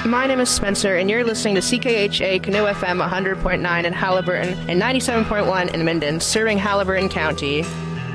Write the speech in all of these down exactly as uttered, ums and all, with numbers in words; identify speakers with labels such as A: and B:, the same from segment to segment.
A: My name is Spencer, and you're listening to C K H A Canoe F M one hundred point nine in Halliburton and ninety-seven point one in Minden, serving Halliburton County.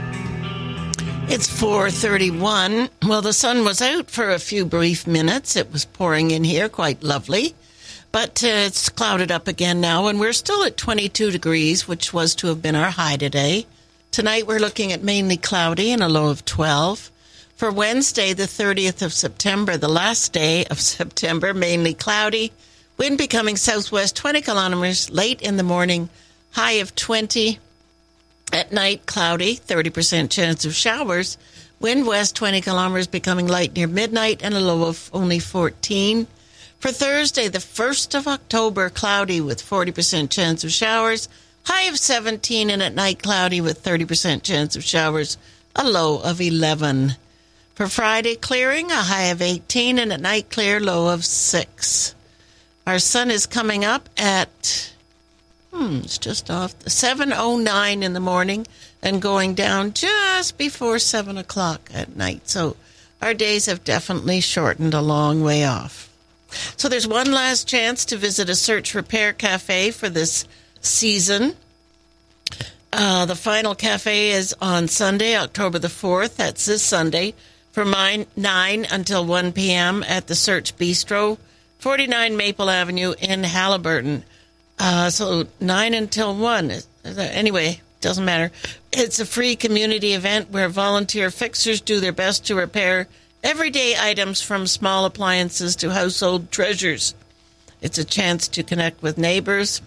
B: It's four thirty-one. Well, the sun was out for a few brief minutes. It was pouring in here, quite lovely. But uh, it's clouded up again now, and we're still at twenty-two degrees, which was to have been our high today. Tonight we're looking at mainly cloudy and a low of twelve. For Wednesday, the thirtieth of September, the last day of September, mainly cloudy. Wind becoming southwest twenty kilometers late in the morning, high of twenty. At night, cloudy, thirty percent chance of showers. Wind west twenty kilometers becoming light near midnight and a low of only fourteen. For Thursday, the first of October, cloudy with forty percent chance of showers, high of seventeen, and at night, cloudy with thirty percent chance of showers, a low of eleven. For Friday, clearing, a high of eighteen, and at night, clear, low of six. Our sun is coming up at, hmm, it's just off, seven oh nine in the morning and going down just before seven o'clock at night. So our days have definitely shortened a long way off. So there's one last chance to visit a Search Repair Cafe for this season. Uh, the final cafe is on Sunday, October the fourth. That's this Sunday. From nine until one p.m. at the Search Bistro, forty-nine Maple Avenue in Halliburton. Uh, so nine until one. Anyway, doesn't matter. It's a free community event where volunteer fixers do their best to repair everyday items from small appliances to household treasures. It's a chance to connect with neighbors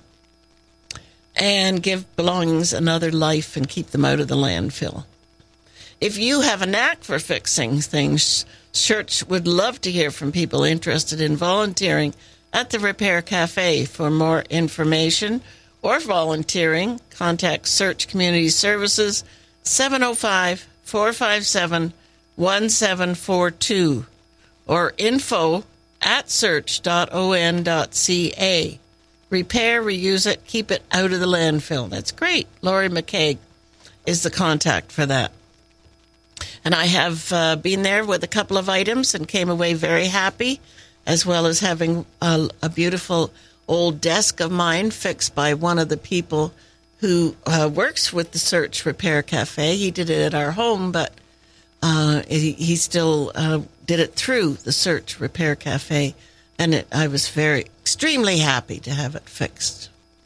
B: and give belongings another life and keep them out of the landfill. If you have a knack for fixing things, Search would love to hear from people interested in volunteering at the Repair Cafe. For more information or volunteering, contact Search Community Services, seven oh five, four five seven, one seven four two or info at search dot o n dot c a. Repair, reuse it, keep it out of the landfill. That's great. Laurie McCaig is the contact for that. And I have uh, been there with a couple of items and came away very happy, as well as having a, a beautiful old desk of mine fixed by one of the people who uh, works with the Search Repair Cafe. He did it at our home, but uh, he, he still uh, did it through the Search Repair Cafe, and it, I was very, extremely happy to have it fixed.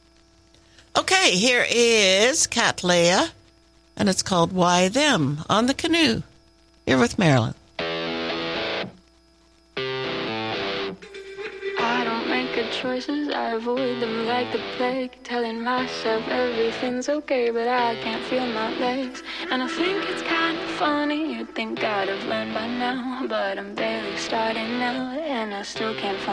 B: Okay, here is Cat Leia. And it's called Why Them on the Canoe. Here with Marilyn.
C: I don't make good choices, I avoid them like the plague. Telling myself everything's okay, but I can't feel my legs. And I think it's kind of funny, you'd think I'd have learned by now. But I'm barely starting out, and I still can't find